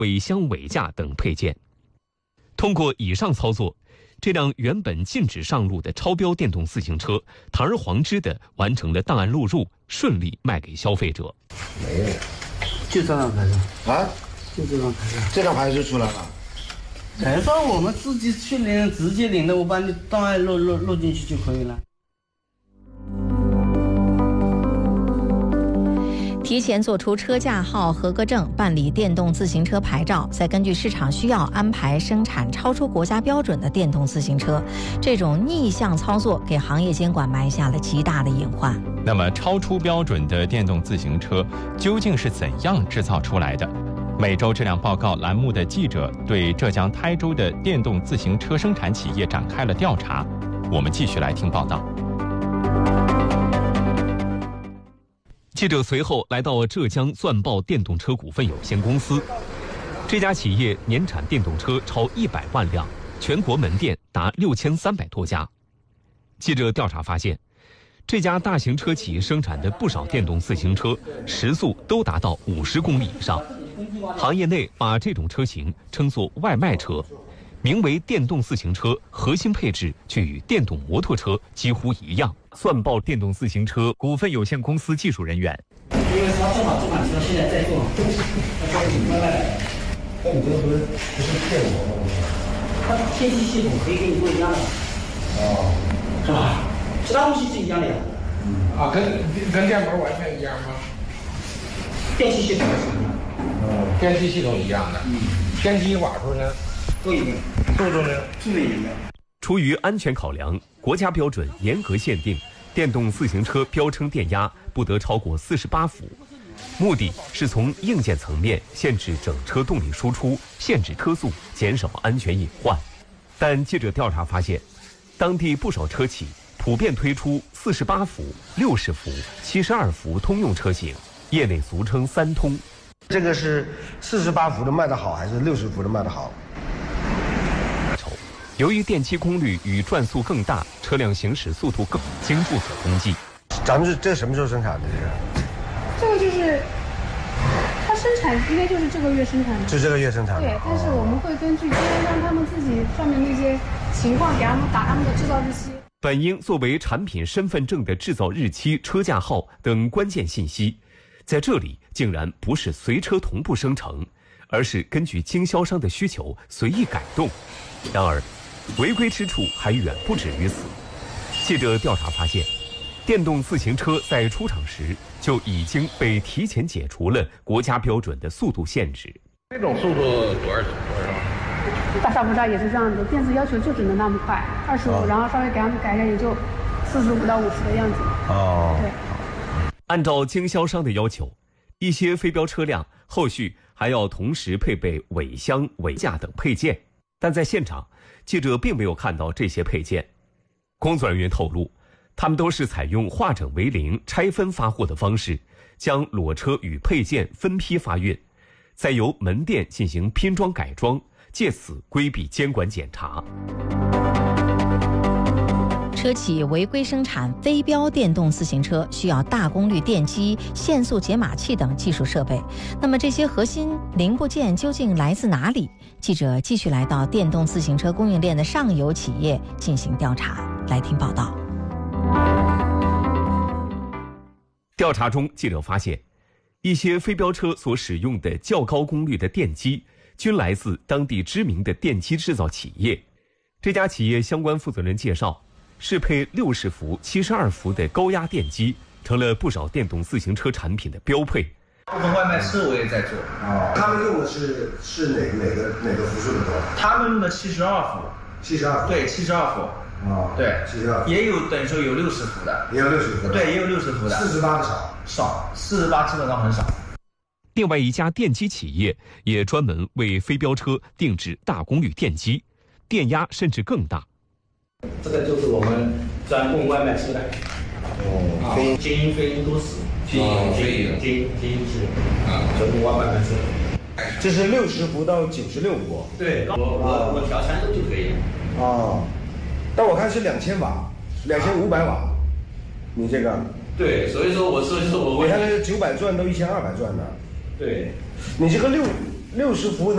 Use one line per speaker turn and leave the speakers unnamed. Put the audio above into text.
尾箱、尾架等配件。通过以上操作，这辆原本禁止上路的超标电动自行车堂而皇之地完成了档案录入，顺利卖给消费者。
没有，
就这张牌照
啊，
就这张牌照，
这张牌就出来了。
牌照我们自己去领，直接领的，我把你档案录进去就可以了。
提前做出车架号合格证，办理电动自行车牌照，再根据市场需要安排生产超出国家标准的电动自行车，这种逆向操作给行业监管埋下了极大的隐患。
那么，超出标准的电动自行车究竟是怎样制造出来的？每周质量报告栏目的记者对浙江台州的电动自行车生产企业展开了调查，我们继续来听报道。
记者随后来到浙江钻豹电动车股份有限公司，这家企业年产电动车超100万辆，全国门店达6300多家。记者调查发现，这家大型车企生产的不少电动自行车时速都达到50公里以上，行业内把这种车型称作外卖车，名为电动自行车，核心配置却与电动摩托车几乎一样。钻豹电动自行车股份有限公司技术人员，
因为他正好这款车现在在做，外卖。
那你这不是骗我吗？
它天气系统可以给你不一样的。
哦，
是吧？其他东西是一样的呀。
啊，跟电门完全一样吗？
电气系统是一样的。
电气系统一样的。天气瓦数呢？
都一样。
速度呢？
速度也一样。
出于安全考量，国家标准严格限定，电动自行车标称电压不得超过48伏，目的是从硬件层面限制整车动力输出，限制车速，减少安全隐患。但记者调查发现，当地不少车企普遍推出48伏、60伏、72伏通用车型，业内俗称3通。
这个是48伏的卖得好，还是60伏的卖得好？
由于电机功率与转速更大，车辆行驶速度更经不可估计。
咱们这什么时候生产的？
这个就是它生产应该就是这个月生产的，
就这个月生产的。
对，但是我们会根据经销商他们自己上面那些情况给他们打他们的制造日期。
本应作为产品身份证的制造日期、车架号等关键信息，在这里竟然不是随车同步生成，而是根据经销商的需求随意改动。然而违规之处还远不止于此。记者调查发现，电动自行车在出厂时就已经被提前解除了国家标准的速度限制。
这种速度多少？
大刹不刹也是这样子，电子要求就只能那么快，25，然后稍微给他们改一下，也就45到50的样子。
哦，
对。
按照经销商的要求，一些非标车辆后续还要同时配备尾箱、尾架等配件，但在现场，记者并没有看到这些配件。工作人员透露，他们都是采用化整为零、拆分发货的方式，将裸车与配件分批发运，再由门店进行拼装改装，借此规避监管检查。
车企违规生产非标电动自行车需要大功率电机、限速解码器等技术设备。那么这些核心零部件究竟来自哪里？记者继续来到电动自行车供应链的上游企业进行调查，来听报道。
调查中，记者发现，一些非标车所使用的较高功率的电机均来自当地知名的电机制造企业。这家企业相关负责人介绍，适配60伏、72伏的高压电机成了不少电动自行车产品的标配。
部分外卖车我也在做。
他们用的是哪个伏数的多？
他们用的72伏。
72伏。
对，72伏。对
，72伏。
也有等于说有60伏的。
也有60伏的。
对，也有60伏的。
48的
少，48基本上很少。
另外一家电机企业也专门为飞标车定制大功率电机，电压甚至更大。
这个就是我们专供外卖车的。精英、飞鹰都是。精英是专供外卖车。
这是60伏到96伏。
对，我调3度就可以。
但我看是2000瓦，2500瓦。你这个？
对，所以说我
看那个900转到1200转的。
对，
你这个60伏